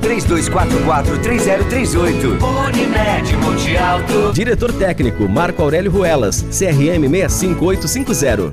3244-3038. Unimed Monte Alto. Diretor técnico Marco Aurélio Ruelas, CRM 65850.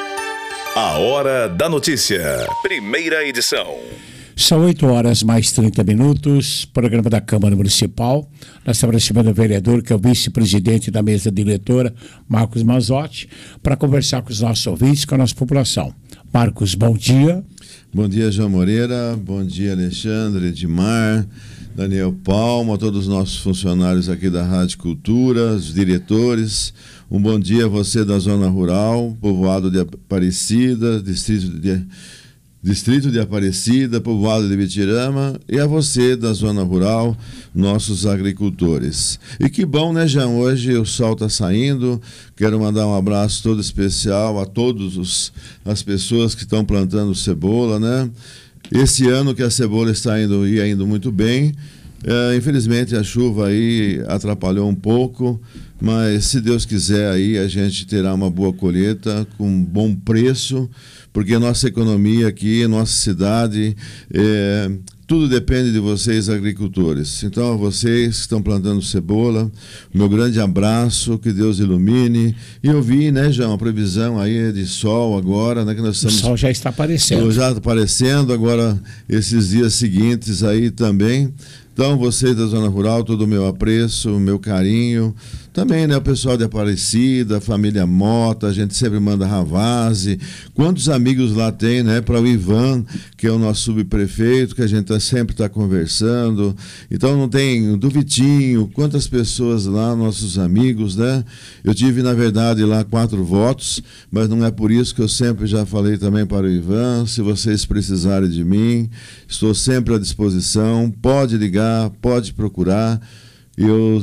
A Hora da Notícia, primeira edição. São 8h mais 30 minutos, programa da Câmara Municipal. Nós estamos recebendo o vereador, que é o vice-presidente da mesa diretora, Marcos Mazzotti, para conversar com os nossos ouvintes, com a nossa população. Marcos, bom dia. Bom dia, João Moreira. Bom dia, Alexandre, Edmar, Daniel Palma, todos os nossos funcionários aqui da Rádio Cultura, os diretores. Um bom dia a você da Zona Rural, povoado de Aparecida, Distrito de Aparecida, povoado de Bitirama, e a você da Zona Rural, nossos agricultores. E que bom, né, João? Hoje o sol está saindo. Quero mandar um abraço todo especial a todas as pessoas que estão plantando cebola, né? Esse ano que a cebola está indo muito bem. Infelizmente a chuva aí atrapalhou um pouco, mas se Deus quiser aí a gente terá uma boa colheita com bom preço, porque a nossa economia aqui, a nossa cidade, tudo depende de vocês, agricultores. Então, a vocês que estão plantando cebola, meu grande abraço, que Deus ilumine. E eu vi, né, João, a previsão aí de sol agora, né, que nós estamos... O sol já está aparecendo. Já está aparecendo, agora esses dias seguintes aí também. Então, vocês da Zona Rural, todo o meu apreço, o meu carinho. Também, né, o pessoal de Aparecida, a família Mota, a gente sempre manda Ravazzi. Quantos amigos lá tem, né, para o Ivan, que é o nosso subprefeito, que a gente sempre está conversando. Então, não tem, do Vitinho, quantas pessoas lá, nossos amigos, né? Eu tive, na verdade, lá 4 votos, mas não é por isso que eu sempre já falei também para o Ivan, se vocês precisarem de mim, estou sempre à disposição, pode ligar, pode procurar. Eu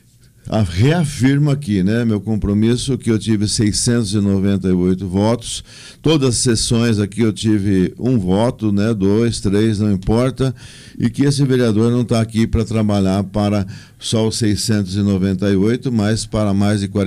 reafirmo aqui, né, meu compromisso, que eu tive 698 votos. Todas as sessões aqui eu tive 1 voto, né, 2, 3, não importa, e que esse vereador não está aqui para trabalhar para só os 698, mas para mais de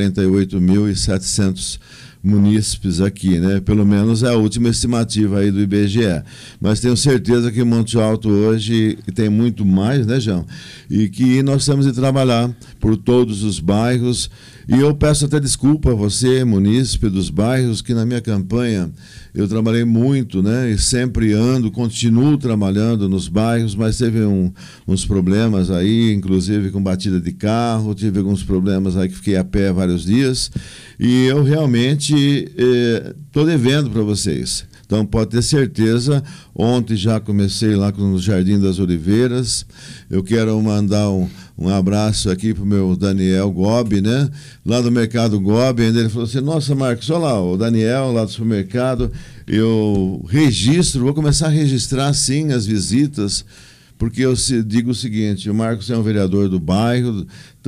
48.700 munícipes aqui, né? Pelo menos é a última estimativa aí do IBGE. Mas tenho certeza que Monte Alto hoje tem muito mais, né, João? E que nós temos de trabalhar por todos os bairros. E eu peço até desculpa a você, munícipe dos bairros, que na minha campanha eu trabalhei muito, né? E sempre continuo trabalhando nos bairros, mas teve uns problemas aí, inclusive com batida de carro, tive alguns problemas aí que fiquei a pé vários dias. E eu realmente estou devendo para vocês. Então, pode ter certeza, ontem já comecei lá no Jardim das Oliveiras. Eu quero mandar um abraço aqui para o meu Daniel Gobi, né? Lá do Mercado Gobi, ele falou assim, nossa, Marcos, olha lá, o Daniel lá do supermercado, eu vou começar a registrar, sim, as visitas, porque eu digo o seguinte, o Marcos é um vereador do bairro,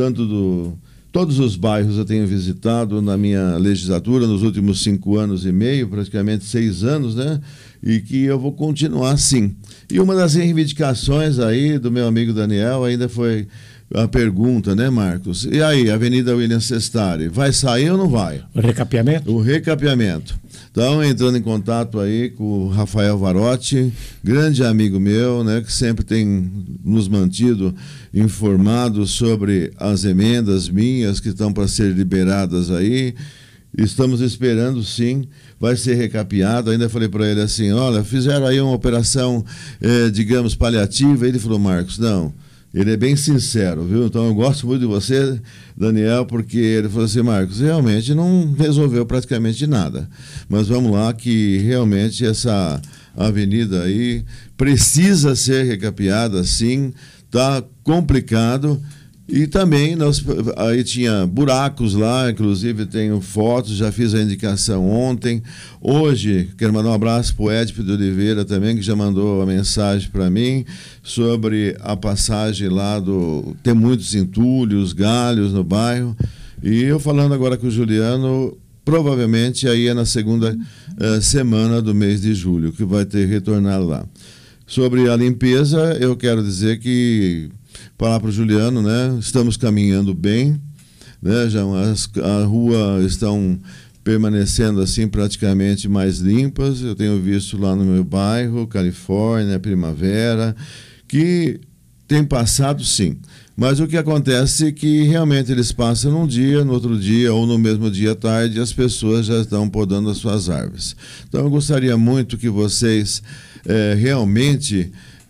todos os bairros eu tenho visitado na minha legislatura, nos últimos 5 anos e meio, praticamente 6 anos, né? E que eu vou continuar sim. E uma das reivindicações aí do meu amigo Daniel ainda foi a pergunta, né, Marcos? E aí, Avenida William Sestari, vai sair ou não vai? O recapeamento? O recapeamento. Então, entrando em contato aí com o Rafael Varotti, grande amigo meu, né, que sempre tem nos mantido informados sobre as emendas minhas que estão para ser liberadas aí. Estamos esperando, sim, vai ser recapeado. Ainda falei para ele assim, olha, fizeram aí uma operação, digamos, paliativa. Ele falou, Marcos, não. Ele é bem sincero, viu? Então eu gosto muito de você, Daniel, porque ele falou assim, Marcos, realmente não resolveu praticamente nada. Mas vamos lá que realmente essa avenida aí precisa ser recapeada, sim, está complicado. E também aí tinha buracos lá, inclusive tenho fotos, já fiz a indicação ontem. Hoje, quero mandar um abraço para o Edip de Oliveira também, que já mandou a mensagem para mim sobre a passagem lá tem muitos entulhos, galhos no bairro. E eu falando agora com o Juliano, provavelmente aí é na segunda semana do mês de julho, que vai ter retornado lá. Sobre a limpeza, eu quero dizer que falar para o Juliano, né? Estamos caminhando bem, né? Já a rua estão permanecendo assim praticamente mais limpas. Eu tenho visto lá no meu bairro, Califórnia, Primavera, que tem passado sim. Mas o que acontece é que realmente eles passam num dia, no outro dia ou no mesmo dia à tarde, as pessoas já estão podando as suas árvores. Então eu gostaria muito que vocês realmente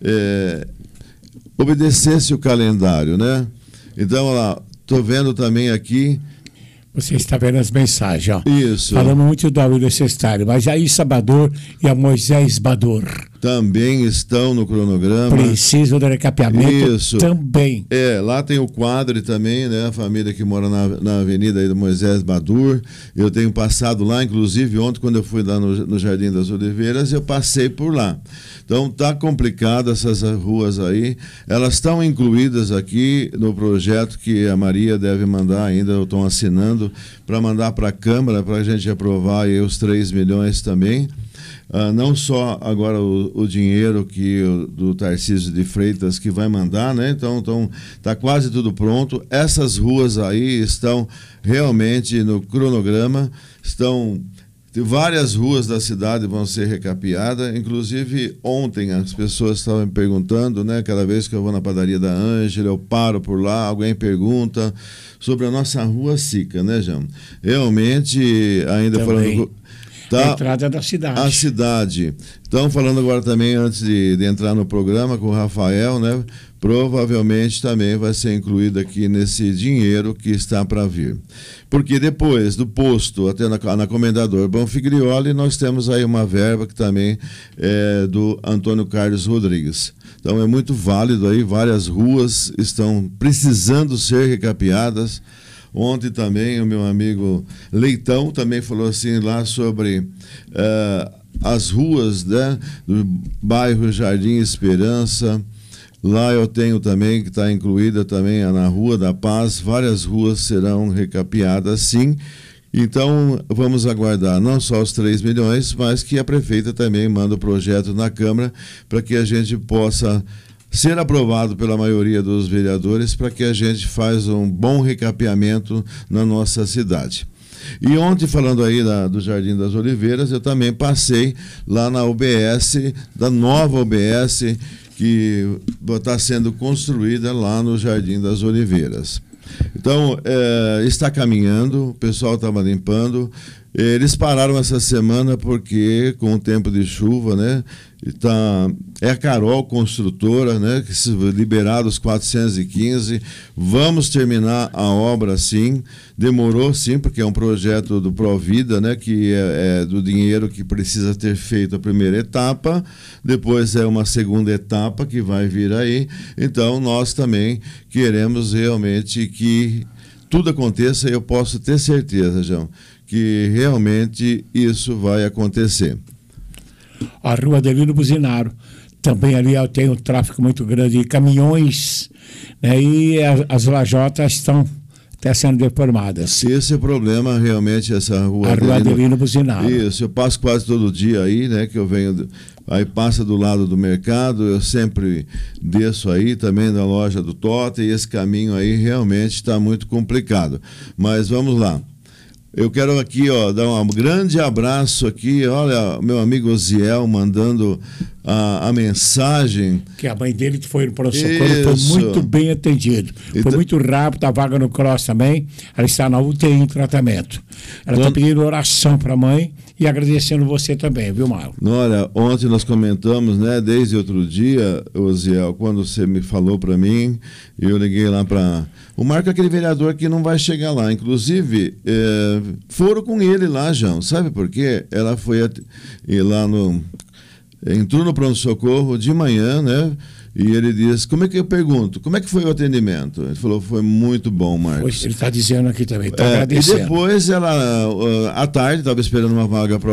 obedecessem o calendário, né? Então, olha lá, estou vendo também aqui. Você está vendo as mensagens, ó. Isso. Falamos muito do Aurélio Sestari, mas a Issa Bador e a Moisés Bador também estão no cronograma. precisam do recapeamento. Isso. Também. Lá tem o Quadre também, né? A família que mora na avenida aí do Moisés Badur. Eu tenho passado lá, inclusive ontem quando eu fui lá no Jardim das Oliveiras, eu passei por lá. Então tá complicado essas ruas aí. Elas estão incluídas aqui no projeto que a Maria deve mandar ainda, estão assinando, para mandar para a Câmara, para a gente aprovar aí os 3 milhões também. Não só agora o dinheiro do Tarcísio de Freitas que vai mandar, né? Então tá quase tudo pronto. Essas ruas aí estão realmente no cronograma, várias ruas da cidade vão ser recapeadas. Inclusive ontem as pessoas estavam me perguntando, né? Cada vez que eu vou na padaria da Ângela, eu paro por lá, alguém pergunta sobre a nossa rua Sica, né, João? Realmente, ainda Também. falando... A entrada da cidade. A cidade. Então, falando agora também, antes de entrar no programa com o Rafael, né? Provavelmente também vai ser incluído aqui nesse dinheiro que está para vir. Porque depois do posto até na Comendador Bonfiglioli, nós temos aí uma verba que também é do Antônio Carlos Rodrigues. Então é muito válido aí, várias ruas estão precisando ser recapeadas. Ontem também o meu amigo Leitão também falou assim lá sobre as ruas, né, do bairro Jardim Esperança. Lá eu tenho também, que está incluída também na Rua da Paz, várias ruas serão recapeadas sim. Então vamos aguardar não só os 3 milhões, mas que a prefeita também manda o projeto na Câmara para que a gente possa ser aprovado pela maioria dos vereadores para que a gente faça um bom recapeamento na nossa cidade. E ontem, falando aí do Jardim das Oliveiras, eu também passei lá na UBS, da nova UBS, que está sendo construída lá no Jardim das Oliveiras. Então, está caminhando, o pessoal estava limpando. Eles pararam essa semana porque, com o tempo de chuva, né? É a Carol Construtora, né? Que se liberaram os 415. Vamos terminar a obra sim. Demorou sim, porque é um projeto do Provida, né? Que é do dinheiro que precisa ter feito a primeira etapa. Depois é uma segunda etapa que vai vir aí. Então, nós também queremos realmente que tudo aconteça, e eu posso ter certeza, João, que realmente isso vai acontecer. A Rua Adelino Buzinaro, também ali tem um tráfego muito grande de caminhões, né, e as lajotas estão até sendo deformadas. Esse é o problema, realmente, essa rua. A Rua Adelino Buzinaro. Isso, eu passo quase todo dia aí, né, que eu venho, aí passa do lado do mercado, eu sempre desço aí também na loja do Tota, e esse caminho aí realmente está muito complicado. Mas vamos lá. Eu quero aqui, dar um grande abraço aqui, olha, meu amigo Oziel mandando a mensagem. Que a mãe dele foi no pronto-socorro, foi muito bem atendido. Foi muito rápido, a vaga no Cross também, ela está na UTI em tratamento. Ela está pedindo oração para a mãe e agradecendo você também, viu, Marlon? Olha, ontem nós comentamos, né, desde outro dia, Oziel, quando você me falou para mim, eu liguei lá para... O Marco é aquele vereador que não vai chegar lá. Inclusive, foram com ele lá, João. Sabe por quê? Ela foi lá entrou no pronto-socorro de manhã, né? E ele disse, como é que eu pergunto? Como é que foi o atendimento? Ele falou, foi muito bom, Marcos. Ele está dizendo aqui também, está agradecendo. E depois ela, à tarde, estava esperando uma vaga para